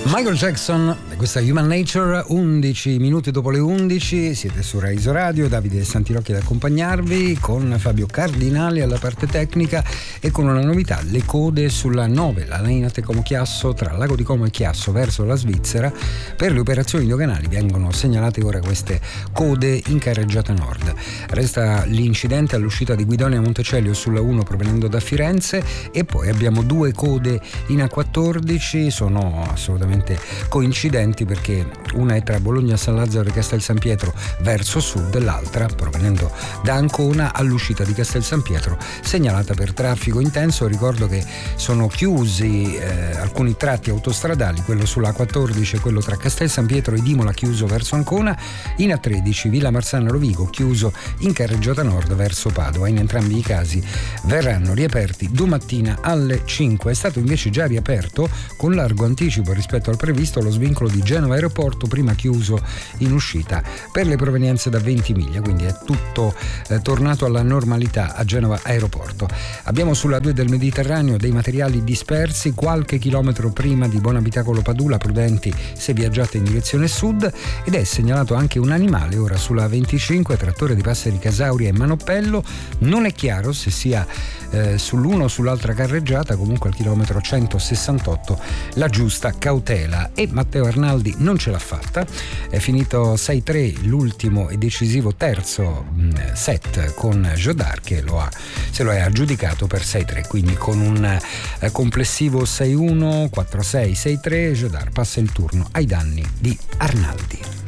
Michael Jackson, questa Human Nature, 11 minuti dopo le 11, siete su Rai Radio, Davide Santirocchi ad accompagnarvi con Fabio Cardinali alla parte tecnica e con una novità, le code sulla 9, la linea Tecomo-Chiasso tra Lago di Como e Chiasso verso la Svizzera. Per le operazioni doganali vengono segnalate ora queste code in carreggiata nord. Resta l'incidente all'uscita di Guidonia Montecelio sulla 1 provenendo da Firenze e poi abbiamo due code in A14, sono assolutamente coincidenti perché una è tra Bologna San Lazzaro e Castel San Pietro verso sud, l'altra provenendo da Ancona all'uscita di Castel San Pietro segnalata per traffico intenso. Ricordo che sono chiusi alcuni tratti autostradali, quello sulla A14 e quello tra Castel San Pietro ed Imola chiuso verso Ancona, in A13 Villa Marzana Rovigo chiuso in carreggiata nord verso Padova. In entrambi i casi verranno riaperti domattina alle 5. È stato invece già riaperto con largo anticipo rispetto al previsto lo svincolo di Genova Aeroporto, prima chiuso in uscita per le provenienze da Ventimiglia, quindi è tutto tornato alla normalità a Genova Aeroporto. Abbiamo sulla 2 del Mediterraneo dei materiali dispersi qualche chilometro prima di Buonabitacolo Padula, prudenti se viaggiate in direzione sud, ed è segnalato anche un animale ora sulla 25, trattore di Passeri Casauria e Manoppello. Non è chiaro se sia sull'uno o sull'altra carreggiata, comunque al chilometro 168 la giusta cautela. E Matteo Arnaldi non ce l'ha fatta, è finito 6-3 l'ultimo e decisivo terzo set con Jodar che se lo è aggiudicato per 6-3, quindi con un complessivo 6-1, 4-6, 6-3 Jodar passa il turno ai danni di Arnaldi.